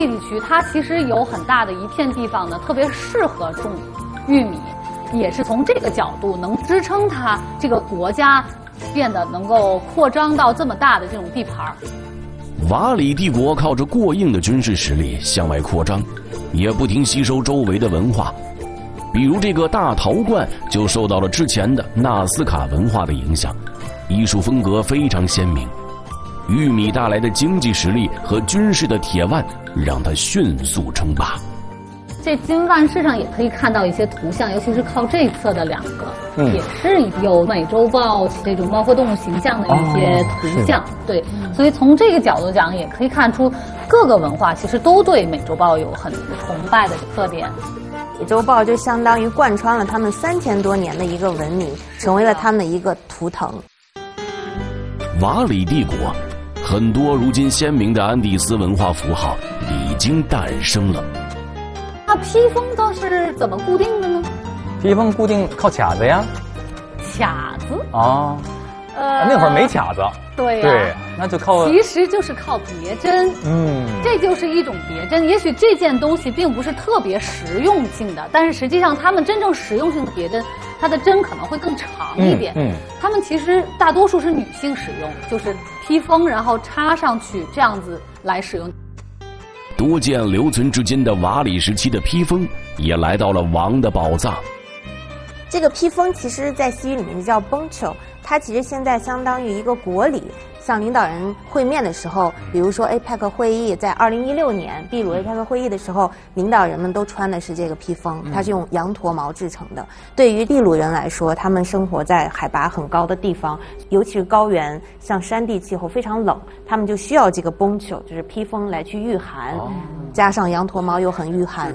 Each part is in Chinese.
地区它其实有很大的一片地方呢，特别适合种玉米，也是从这个角度能支撑它这个国家变得能够扩张到这么大的这种地盘。 瓦里帝国靠着过硬的军事实力向外扩张，也不停吸收周围的文化。比如这个大陶罐就受到了之前的纳斯卡文化的影响，艺术风格非常鲜明。玉米带来的经济实力和军事的铁腕让它迅速称霸。 这金腕饰上也可以看到一些图像，尤其是靠这侧的两个，也是有美洲豹这种猫科动物形象的一些图像。对，所以从这个角度讲，也可以看出各个文化其实都对美洲豹有很崇拜的特点。 美洲豹就相当于贯穿了他们3000多年的一个文明，成为了他们的一个图腾。 瓦里帝国很多如今鲜明的安第斯文化符号已经诞生了。 那披风都是怎么固定的呢？ 披风固定靠卡子呀。 卡子啊？那会儿没卡子。 对呀。 对，那就靠。 其实就是靠别针。这就是一种别针。也许这件东西并不是特别实用性的，但是实际上他们真正实用性的别针，它的针可能会更长一点。他们其实大多数是女性使用，就是披风然后插上去这样子来使用。 多见留存至今的瓦里时期的披风也来到了王的宝藏。 这个披风其实在西语里面就叫 poncho， 它其实现在相当于一个国礼，像领导人会面的时候，比如说 APEC 会议，在2016年秘鲁 APEC 会议的时候，领导人们都穿的是这个披风，它是用羊驼毛制成的。对于秘鲁人来说，他们生活在海拔很高的地方，尤其是高原，像山地气候非常冷，他们就需要这个 poncho， 就是披风来去御寒，加上羊驼毛又很御寒。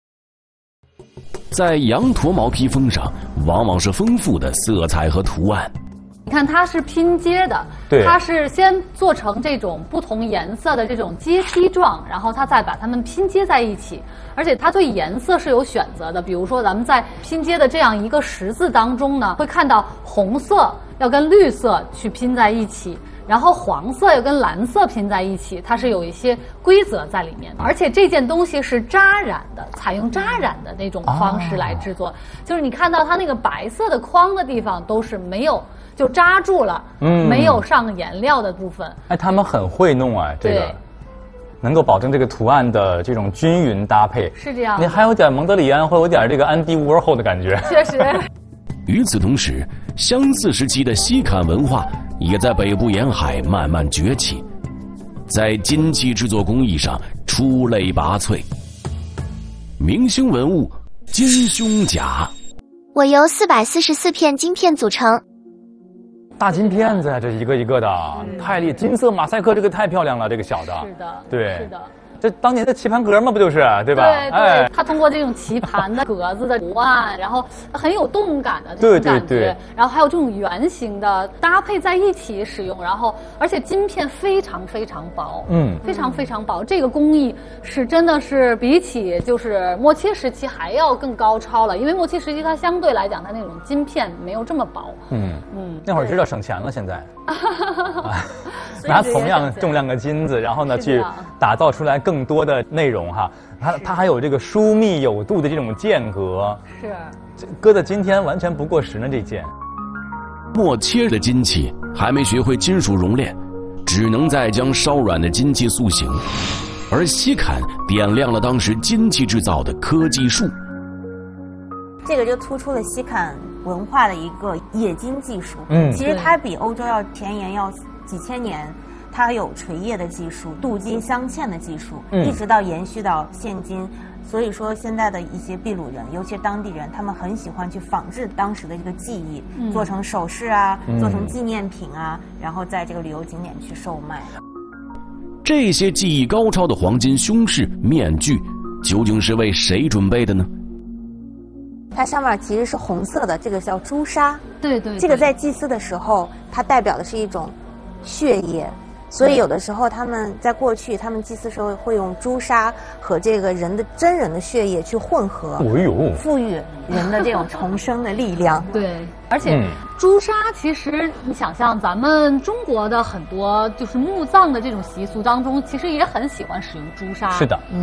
在羊驼毛披风上，往往是丰富的色彩和图案。 你看它是拼接的，它是先做成这种不同颜色的这种阶梯状，然后它再把它们拼接在一起。而且它对颜色是有选择的，比如说咱们在拼接的这样一个十字当中呢，会看到红色要跟绿色去拼在一起，然后黄色要跟蓝色拼在一起，它是有一些规则在里面的。而且这件东西是扎染的，采用扎染的那种方式来制作，就是你看到它那个白色的框的地方都是没有就扎住了，没有上颜料的部分。 哎，他们很会弄啊，这个能够保证这个图案的这种均匀搭配。 是这样， 你还有点蒙德里安，会有点这个安迪沃霍的感觉。 确实。 与此同时，相似时期的西坎文化也在北部沿海慢慢崛起，在金器制作工艺上出类拔萃。明星文物金胸甲， 我由444片晶片组成。 大金片子呀，这一个一个的，太厉害！金色马赛克这个太漂亮了，这个小的。 是的， 对， 是的。 这当年的棋盘格嘛，不就是，对吧？ 对对，它通过这种棋盘的格子的图案，然后很有动感的这种感觉，然后还有这种圆形的搭配在一起使用，然后而且金片非常非常薄，非常非常薄。这个工艺是真的是比起就是末期时期还要更高超了，因为末期时期它相对来讲它那种金片没有这么薄。 那会儿知道省钱了，现在。拿同样重量的金子，然后呢去打造出来更多的内容哈。它还有这个疏密有度的这种间隔，是搁在今天完全不过时呢。这件磨切的金器还没学会金属熔炼，只能再将稍软的金器塑形，而西坎点亮了当时金器制造的科技树。 这个就突出了西坎文化的一个冶金技术。其实它比欧洲要前沿要几千年，它有锤冶的技术、镀金镶嵌的技术，一直到延续到现今。所以说，现在的一些秘鲁人，尤其是当地人，他们很喜欢去仿制当时的这个技艺，做成首饰啊，做成纪念品啊，然后在这个旅游景点去售卖。 这些技艺高超的黄金胸饰、面具，究竟是为谁准备的呢？ 它上面其实是红色的，这个叫朱砂。 对对， 这个在祭祀的时候，它代表的是一种血液，所以有的时候他们在过去，他们祭祀时候会用朱砂和这个真人的血液去混合，赋予人的这种重生的力量。 对，而且朱砂其实你想象咱们中国的很多就是墓葬的这种习俗当中，其实也很喜欢使用朱砂。 是的，